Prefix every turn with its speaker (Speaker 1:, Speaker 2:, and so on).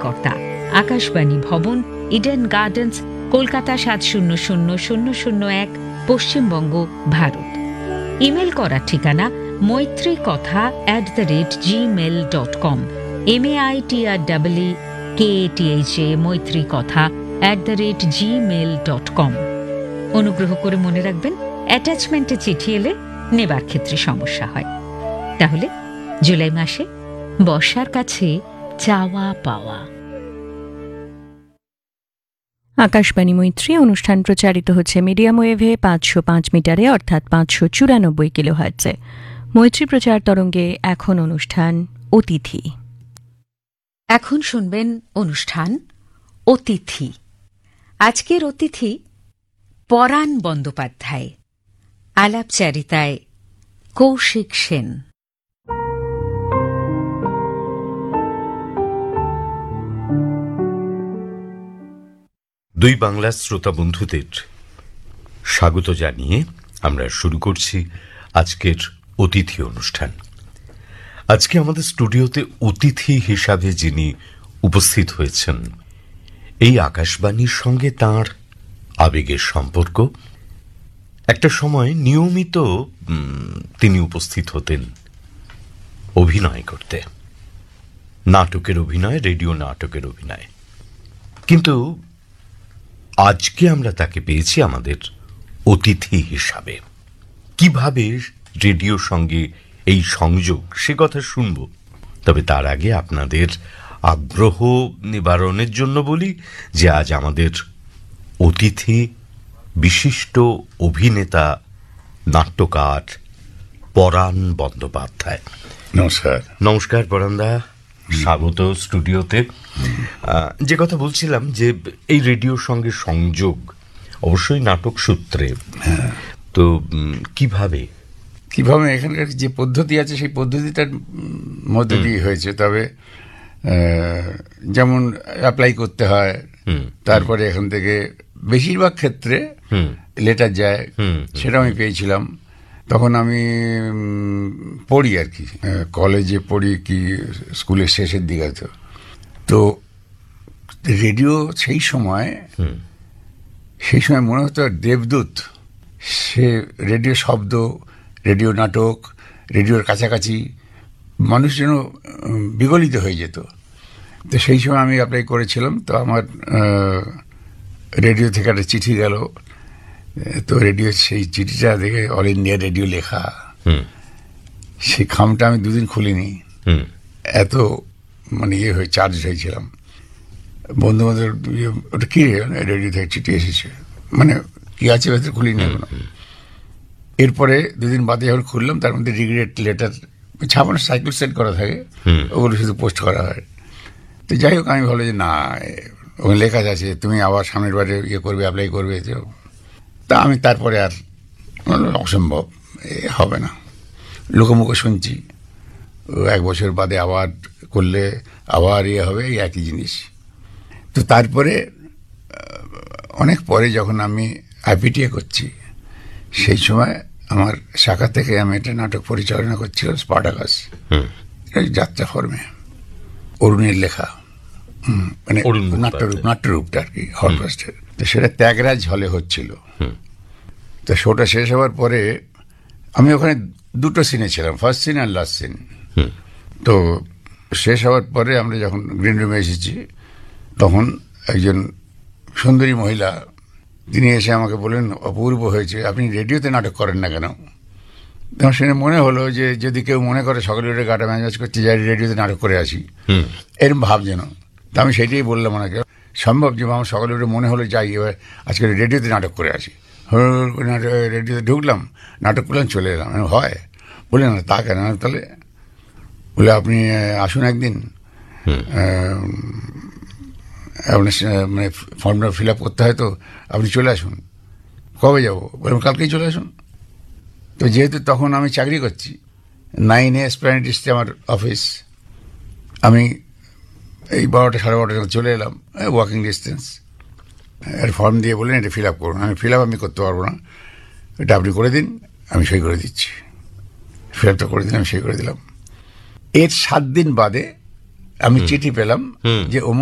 Speaker 1: ঠিকাকর্তা আকাশবাণী ভবন, Eden gardens, Kolkata 700001, Paschimbanga, Bharat. Email করার ঠিকানা maitrikotha@gmail.com, MAITREEKATHA maitrikotha@gmail.com। অনুগ্রহ করে মনে রাখবেন, অ্যাটাচমেন্টে চিঠি এলে নেবার ক্ষেত্রে সমস্যা হয়। তাহলে জুলাই মাসে বর্ষার কাছে চাওয়া পাওয়া।
Speaker 2: আকাশবাণী মৈত্রী অনুষ্ঠান প্রচারিত হচ্ছে মিডিয়াম ওয়েভে 505 মিটারে, অর্থাৎ 594 কিলোহার্টজে। মৈত্রী প্রচার তরঙ্গে এখন অনুষ্ঠান অতিথি।
Speaker 1: এখন শুনবেন অনুষ্ঠান অতিথি। আজকের অতিথি পরাণ বন্দ্যোপাধ্যায়, আলাপচারিতায় কৌশিক সেন।
Speaker 3: দুই বাংলা শ্রোতা বন্ধুদের স্বাগত জানিয়ে আমরা শুরু করছি আজকের অতিথি অনুষ্ঠান। আজকে আমাদের স্টুডিওতে অতিথি হিসাবে যিনি উপস্থিত হয়েছেন, এই আকাশবাণীর সঙ্গে তাঁর আবেগের সম্পর্ক। একটা সময় নিয়মিত তিনি উপস্থিত হতেন অভিনয় করতে, নাটকের অভিনয়, রেডিও নাটকের অভিনয়। কিন্তু আজকে আমরা তাকে পেয়েছি আমাদের অতিথি হিসাবে। কিভাবে রেডিওর সঙ্গে এই সংযোগ, সে কথা শুনব। তবে তার আগে আপনাদের আগ্রহ নিবারণের জন্য বলি যে আজ আমাদের অতিথি বিশিষ্ট অভিনেতা, নাট্যকার পরাণ বন্দ্যোপাধ্যায়।
Speaker 4: নমস্কার।
Speaker 3: নমস্কার পরাণদা, স্বাগত স্টুডিওতে। যে কথা বলছিলাম যে এই রেডিওর সঙ্গে সংযোগ অবশ্যই নাটক সূত্রে, তো কিভাবে
Speaker 4: এখানকার যে পদ্ধতি আছে সেই পদ্ধতিটার মধ্যে দিয়ে হয়েছে। তবে যেমন অ্যাপ্লাই করতে হয়, তারপরে এখান থেকে বেশিরভাগ ক্ষেত্রে লেটার যায়, সেটা আমি পেয়েছিলাম। তখন আমি পড়ি আর কি, কলেজে পড়ি কি স্কুলের শেষের দিকে। তো রেডিও সেই সময় মনে হতো দেবদূত। সে রেডিও শব্দ, রেডিও নাটক, রেডিওর কাছাকাছি মানুষ যেন বিগলিত হয়ে যেত। তো সেই সময় আমি অ্যাপ্লাই করেছিলাম। তো আমার রেডিও থেকে একটা চিঠি গেল। তো রেডিও সেই চিঠিটা দেখে অল ইন্ডিয়া রেডিও লেখা, সেই খামটা আমি দুদিন খুলিনি, এত মানে হয়ে চার্জ হয়েছিলাম। বন্ধু বান্ধব, ওটা কি রেডিও থেকে চিঠি এসেছে, মানে কি আছে ভেতরে, খুলিনি এখনো। এরপরে দুদিন বাদে যখন খুললাম, তার মধ্যে রিগ্রেট লেটার ছাপানো সাইকেল সেট করা থাকে, ওগুলো শুধু পোস্ট করা হয়। তো যাই হোক, আমি ভাবলো যে না, ওখানে লেখা আছে তুমি আবার সামনের বারে করবে, অ্যাপ্লাই করবে। তা আমি তারপরে আর অসম্ভব, হবে না। লোকমুখে শুনছি 1 বছর বাদে আবার করলে আবার হবে, এই একই জিনিস। তো তারপরে অনেক পরে যখন আমি আইপিটিএ করছি, সেই সময় আমার শাখা থেকে আমি একটা নাটক পরিচালনা করছিলাম, স্পার্টাকাস, যাত্রা ফর্মে, অরুণের লেখা, মানে নাট্যরূপটা আর কি, হরপ্রাস্টের। তো সেটা ত্যাগরাজ হলে হচ্ছিল। তো শোটা শেষ হওয়ার পরে আমি ওখানে 2টো সিনে ছিলাম, ফার্স্ট সিন আর লাস্ট সিন। তো শেষ হওয়ার পরে আমরা যখন গ্রিন রুমে এসেছি, তখন একজন সুন্দরী মহিলা, তিনি এসে আমাকে বললেন, অপূর্ব হয়েছে, আপনি রেডিওতে নাটক করেন না কেন? তখন শুনে মনে হলো যে যদি কেউ মনে করে সকালে উঠে গাটা ম্যানেজ করতে যাই, রেডিওতে নাটক করে আসি, এরকম ভাব যেন। তা আমি সেটাই বললাম ওনাকে, সম্ভব যে আমার সকালে উঠে মনে হলো যাই, এবার আজকে রেডিওতে নাটক করে আসি। রেডিওতে ঢুকলাম, নাটক করলাম, চলে এলাম। হয়? বললেন না, তা কেন? তাহলে বলে আপনি আসুন একদিন, আপনার মানে ফর্মটা ফিল আপ করতে হয়, তো আপনি চলে আসুন। কবে যাবো? বললাম কালকেই চলে আসুন। তো যেহেতু তখন আমি চাকরি করছি, 9A এসপ্ল্যানেড ইস্টে আমার অফিস, আমি এই 12টা 12:30 চলে এলাম, ওয়াকিং ডিস্টেন্স। এর ফর্ম দিয়ে বললেন এটা ফিল আপ করুন। আমি ফিল আপ আমি করতে পারবো না, এটা আপনি করে দিন, আমি সই করে দিচ্ছি। ফিল আপটা করে দিন, আমি সই করে দিলাম। এর 7 দিন বাদে আমি চিঠি পেলাম যে